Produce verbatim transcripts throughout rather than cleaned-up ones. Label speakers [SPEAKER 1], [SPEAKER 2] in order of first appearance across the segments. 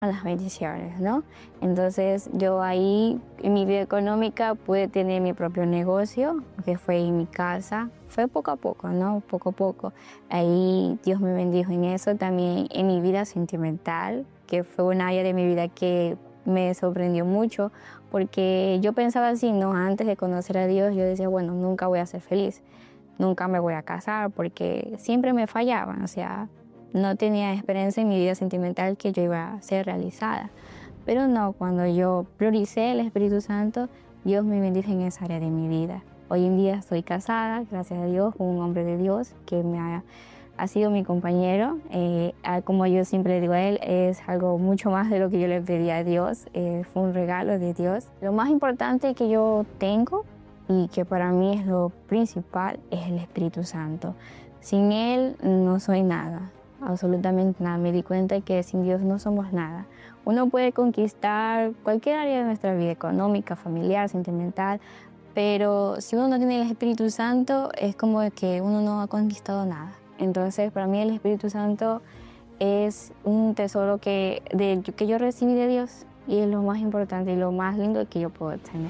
[SPEAKER 1] las bendiciones, ¿no? Entonces yo ahí en mi vida económica pude tener mi propio negocio, que fue en mi casa. Fue poco a poco, ¿no? Poco a poco. Ahí Dios me bendijo en eso. También en mi vida sentimental, que fue un área de mi vida que me sorprendió mucho, porque yo pensaba así, ¿no? Antes de conocer a Dios, yo decía, bueno, nunca voy a ser feliz, nunca me voy a casar, porque siempre me fallaban, o sea, no tenía esperanza en mi vida sentimental que yo iba a ser realizada. Pero no, cuando yo prioricé el Espíritu Santo, Dios me bendijo en esa área de mi vida. Hoy en día estoy casada, gracias a Dios, con un hombre de Dios que me ha, ha sido mi compañero. Eh, como yo siempre le digo a él, es algo mucho más de lo que yo le pedí a Dios. Eh, fue un regalo de Dios. Lo más importante que yo tengo y que para mí es lo principal es el Espíritu Santo. Sin Él no soy nada. Absolutamente nada. Me di cuenta que sin Dios no somos nada. Uno puede conquistar cualquier área de nuestra vida, económica, familiar, sentimental, pero si uno no tiene el Espíritu Santo, es como que uno no ha conquistado nada. Entonces, para mí el Espíritu Santo es un tesoro que, de, que yo recibí de Dios y es lo más importante y lo más lindo que yo puedo tener.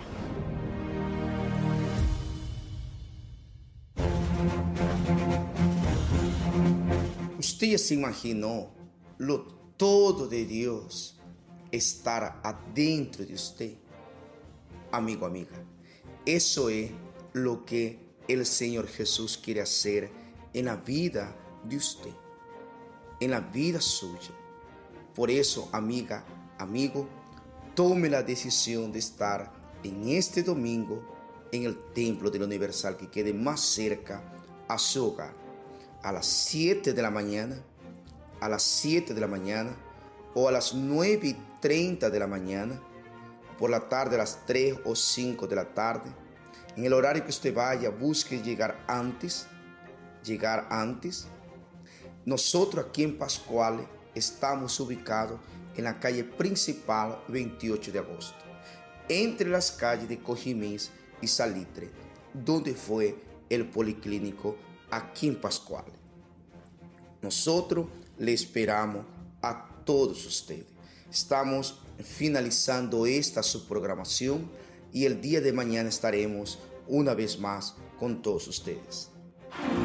[SPEAKER 2] Usted ya se imaginó lo todo de Dios estar adentro de usted. Amigo, amiga, eso es lo que el Señor Jesús quiere hacer en la vida de usted, en la vida suya. Por eso, amiga, amigo, tome la decisión de estar en este domingo en el templo del Universal que quede más cerca a su hogar. A las siete de la mañana, a las siete de la mañana o a las nueve y treinta de la mañana, por la tarde a las tres o cinco de la tarde. En el horario que usted vaya, busque llegar antes, llegar antes. Nosotros aquí en Pascuales estamos ubicados en la calle principal veintiocho de agosto, entre las calles de Cojimís y Salitre, donde fue el policlínico aquí en Pascuales. Nosotros le esperamos a todos ustedes. Estamos finalizando esta subprogramación y el día de mañana estaremos una vez más con todos ustedes.